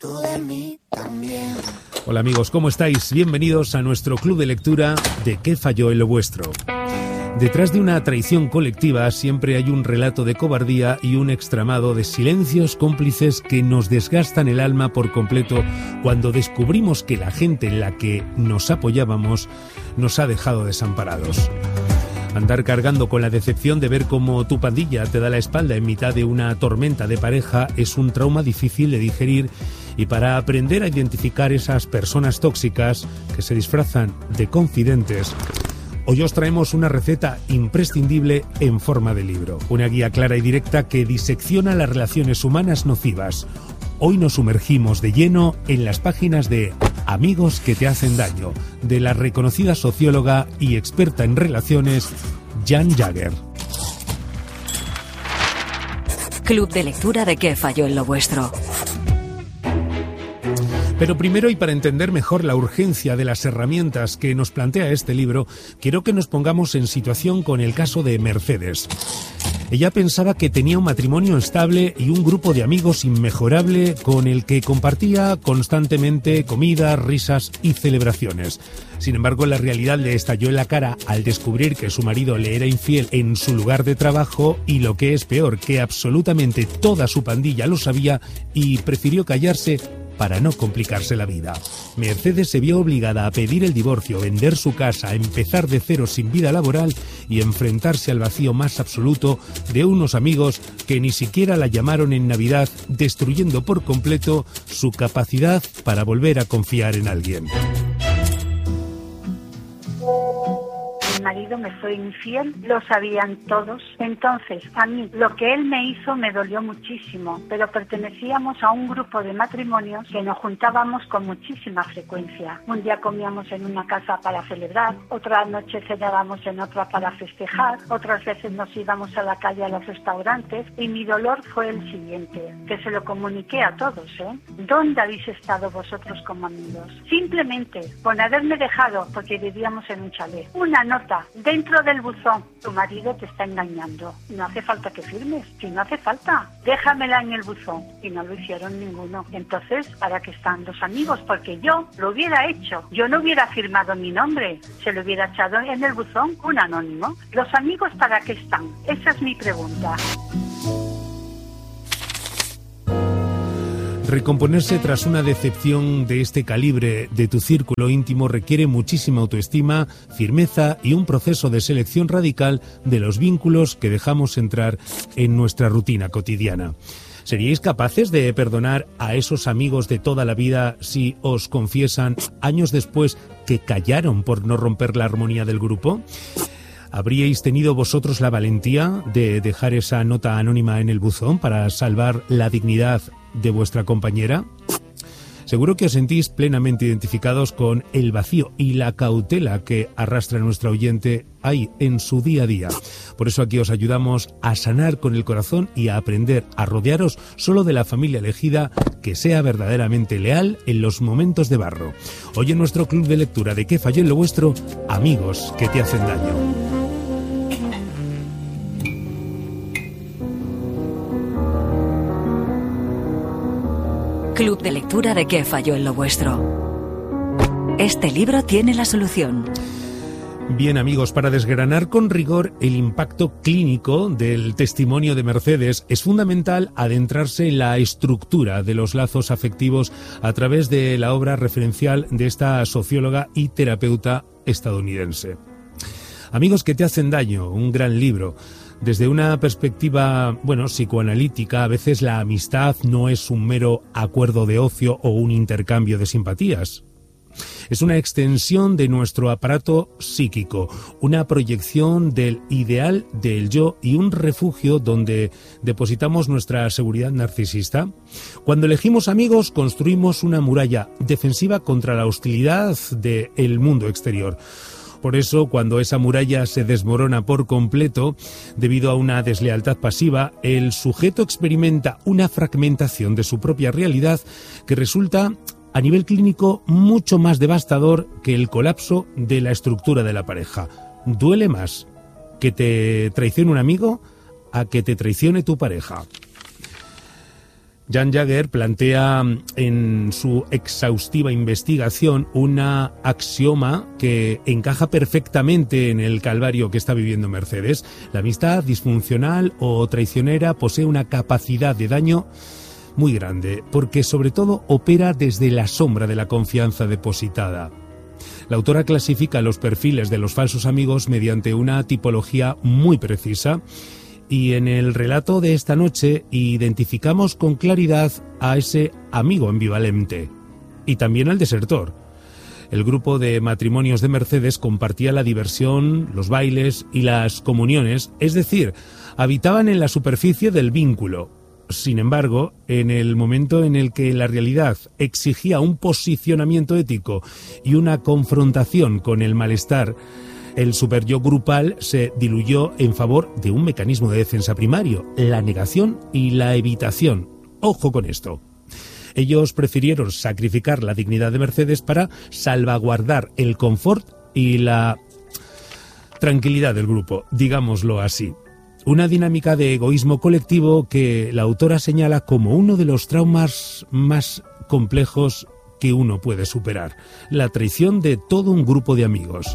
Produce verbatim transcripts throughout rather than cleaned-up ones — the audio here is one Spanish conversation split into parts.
Tú de mí también. Hola amigos, ¿cómo estáis? Bienvenidos a nuestro club de lectura de ¿Qué falló en lo vuestro? Detrás de una traición colectiva siempre hay un relato de cobardía y un extramado de silencios cómplices que nos desgastan el alma por completo cuando descubrimos que la gente en la que nos apoyábamos nos ha dejado desamparados. Andar cargando con la decepción de ver cómo tu pandilla te da la espalda en mitad de una tormenta de pareja es un trauma difícil de digerir, y para aprender a identificar esas personas tóxicas que se disfrazan de confidentes, hoy os traemos una receta imprescindible en forma de libro, una guía clara y directa que disecciona las relaciones humanas nocivas. Hoy nos sumergimos de lleno en las páginas de Amigos que te hacen daño, de la reconocida socióloga y experta en relaciones, Jan Jagger. Club de lectura de ¿Qué falló en lo vuestro? Pero primero, y para entender mejor la urgencia de las herramientas que nos plantea este libro, quiero que nos pongamos en situación con el caso de Mercedes. Ella pensaba que tenía un matrimonio estable y un grupo de amigos inmejorable con el que compartía constantemente comidas, risas y celebraciones. Sin embargo, la realidad le estalló en la cara al descubrir que su marido le era infiel en su lugar de trabajo y, lo que es peor, que absolutamente toda su pandilla lo sabía y prefirió callarse para no complicarse la vida. Mercedes se vio obligada a pedir el divorcio, vender su casa, a empezar de cero sin vida laboral y enfrentarse al vacío más absoluto de unos amigos que ni siquiera la llamaron en Navidad, destruyendo por completo su capacidad para volver a confiar en alguien. Mi marido me fue infiel, lo sabían todos. Entonces, a mí, lo que él me hizo me dolió muchísimo, pero pertenecíamos a un grupo de matrimonios que nos juntábamos con muchísima frecuencia. Un día comíamos en una casa para celebrar, otra noche cenábamos en otra para festejar, otras veces nos íbamos a la calle a los restaurantes, y mi dolor fue el siguiente, que se lo comuniqué a todos, ¿eh? ¿Dónde habéis estado vosotros como amigos? Simplemente, con haberme dejado, porque vivíamos en un chalet, una nota dentro del buzón: tu marido te está engañando. No hace falta que firmes, si no hace falta, déjamela en el buzón. Y no lo hicieron ninguno. Entonces, ¿para qué están los amigos? Porque yo lo hubiera hecho. Yo no hubiera firmado mi nombre, se lo hubiera echado en el buzón un anónimo. ¿Los amigos para qué están? Esa es mi pregunta. Recomponerse tras una decepción de este calibre de tu círculo íntimo requiere muchísima autoestima, firmeza y un proceso de selección radical de los vínculos que dejamos entrar en nuestra rutina cotidiana. ¿Seríais capaces de perdonar a esos amigos de toda la vida si os confiesan años después que callaron por no romper la armonía del grupo? ¿Habríais tenido vosotros la valentía de dejar esa nota anónima en el buzón para salvar la dignidad de vuestra compañera? Seguro que os sentís plenamente identificados con el vacío y la cautela que arrastra nuestra oyente ahí en su día a día. Por eso aquí os ayudamos a sanar con el corazón y a aprender a rodearos solo de la familia elegida que sea verdaderamente leal en los momentos de barro. Hoy en nuestro club de lectura de ¿Qué falló en lo vuestro? Amigos que te hacen daño. Club de lectura de ¿Qué falló en lo vuestro? Este libro tiene la solución. Bien amigos, para desgranar con rigor el impacto clínico del testimonio de Mercedes, es fundamental adentrarse en la estructura de los lazos afectivos a través de la obra referencial de esta socióloga y terapeuta estadounidense. Amigos que te hacen daño, un gran libro. Desde una perspectiva, bueno, psicoanalítica, a veces la amistad no es un mero acuerdo de ocio o un intercambio de simpatías. Es una extensión de nuestro aparato psíquico, una proyección del ideal del yo y un refugio donde depositamos nuestra seguridad narcisista. Cuando elegimos amigos, construimos una muralla defensiva contra la hostilidad del mundo exterior. Por eso, cuando esa muralla se desmorona por completo, debido a una deslealtad pasiva, el sujeto experimenta una fragmentación de su propia realidad que resulta, a nivel clínico, mucho más devastador que el colapso de la estructura de la pareja. Duele más que te traicione un amigo a que te traicione tu pareja. Jan Jagger plantea en su exhaustiva investigación una axioma que encaja perfectamente en el calvario que está viviendo Mercedes. La amistad disfuncional o traicionera posee una capacidad de daño muy grande, porque sobre todo opera desde la sombra de la confianza depositada. La autora clasifica los perfiles de los falsos amigos mediante una tipología muy precisa, y en el relato de esta noche identificamos con claridad a ese amigo ambivalente y también al desertor. El grupo de matrimonios de Mercedes compartía la diversión, los bailes y las comuniones, es decir, habitaban en la superficie del vínculo. Sin embargo, en el momento en el que la realidad exigía un posicionamiento ético y una confrontación con el malestar, el superyo grupal se diluyó en favor de un mecanismo de defensa primario, la negación y la evitación. Ojo con esto. Ellos prefirieron sacrificar la dignidad de Mercedes para salvaguardar el confort y la tranquilidad del grupo, digámoslo así. Una dinámica de egoísmo colectivo que la autora señala como uno de los traumas más complejos que uno puede superar, la traición de todo un grupo de amigos.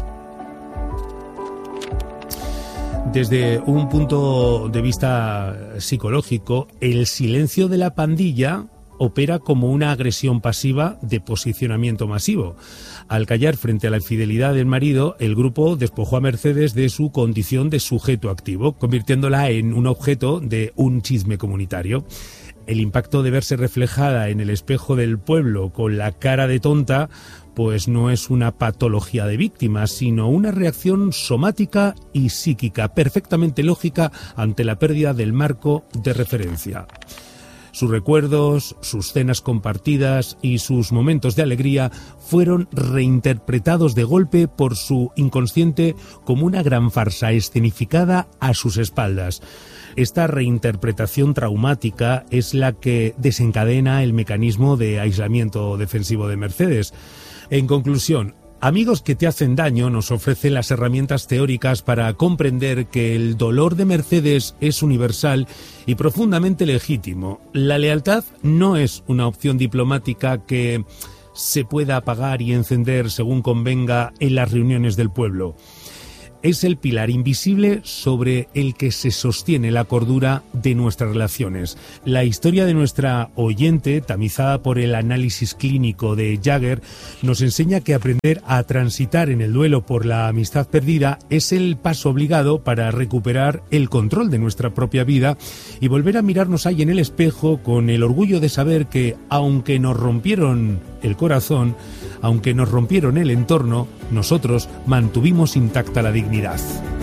Desde un punto de vista psicológico, el silencio de la pandilla opera como una agresión pasiva de posicionamiento masivo. Al callar frente a la infidelidad del marido, el grupo despojó a Mercedes de su condición de sujeto activo, convirtiéndola en un objeto de un chisme comunitario. El impacto de verse reflejada en el espejo del pueblo con la cara de tonta, pues no es una patología de víctima, sino una reacción somática y psíquica perfectamente lógica ante la pérdida del marco de referencia. Sus recuerdos, sus cenas compartidas y sus momentos de alegría fueron reinterpretados de golpe por su inconsciente como una gran farsa escenificada a sus espaldas. Esta reinterpretación traumática es la que desencadena el mecanismo de aislamiento defensivo de Mercedes. En conclusión, Amigos que te hacen daño nos ofrece las herramientas teóricas para comprender que el dolor de Mercedes es universal y profundamente legítimo. La lealtad no es una opción diplomática que se pueda apagar y encender según convenga en las reuniones del pueblo. Es el pilar invisible sobre el que se sostiene la cordura de nuestras relaciones. La historia de nuestra oyente, tamizada por el análisis clínico de Jagger, nos enseña que aprender a transitar en el duelo por la amistad perdida es el paso obligado para recuperar el control de nuestra propia vida y volver a mirarnos ahí en el espejo con el orgullo de saber que, aunque nos rompieron el corazón, aunque nos rompieron el entorno, nosotros mantuvimos intacta la dignidad.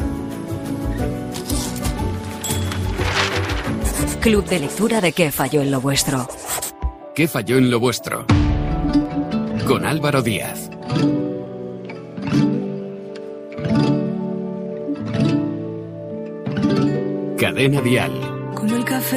Club de lectura de ¿Qué falló en lo vuestro? ¿Qué falló en lo vuestro? Con Álvaro Díaz. Cadena Dial. Con el café